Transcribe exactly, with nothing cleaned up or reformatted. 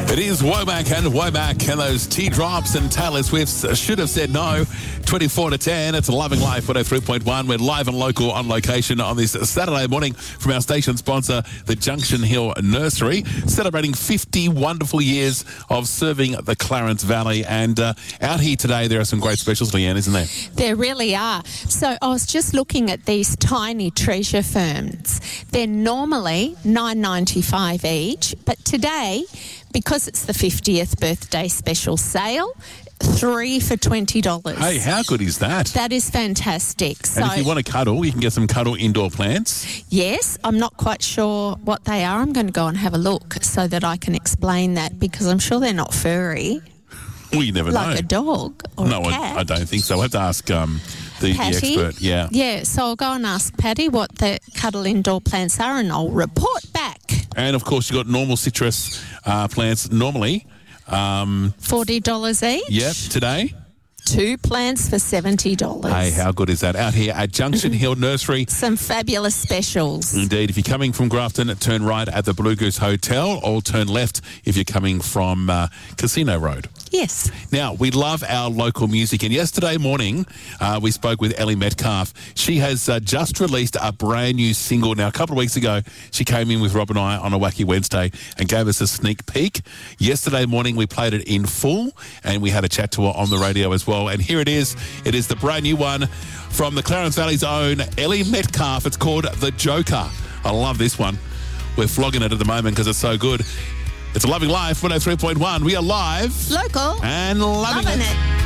It is Womack and Womack and those teardrops and Taylor Swift's Should Have Said No. twenty-four to ten. It's Loving Life one oh three point one. We're live and local on location on this Saturday morning from our station sponsor, the Junction Hill Nursery, celebrating fifty wonderful years of serving the Clarence Valley. And uh, out here today, there are some great specials, Leanne, isn't there? There really are. So I was just looking at these tiny treasure ferns. They're normally nine ninety-five each, but today, because it's the fiftieth birthday special sale, three for twenty dollars. Hey, how good is that? That is fantastic. So, and if you want to cuddle, you can get some cuddle indoor plants. Yes, I'm not quite sure what they are. I'm going to go and have a look so that I can explain that, because I'm sure they're not furry. Well, you never like know. Like a dog or no, a cat. I, I don't think so. I'll have to ask um, the, the expert. Yeah. Yeah, so I'll go and ask Patty what the cuddle indoor plants are and I'll report back. And, of course, you've got normal citrus uh, plants normally. Um, forty dollars each? Yep, today. Two plants for seventy dollars. Hey, how good is that? Out here at Junction Hill Nursery. Some fabulous specials. Indeed. If you're coming from Grafton, turn right at the Blue Goose Hotel, or turn left if you're coming from uh, Casino Road. Yes. Now, we love our local music, and yesterday morning uh, we spoke with Ellie Metcalf. She has uh, just released a brand new single. Now, a couple of weeks ago, she came in with Rob and I on a Wacky Wednesday and gave us a sneak peek. Yesterday morning, we played it in full, and we had a chat to her on the radio as well. And here it is. It is the brand new one from the Clarence Valley's own Ellie Metcalf. It's called The Joker. I love this one. We're flogging it at the moment because it's so good. It's Loving Life one oh three point one. We are live. Local. And loving, loving it. it.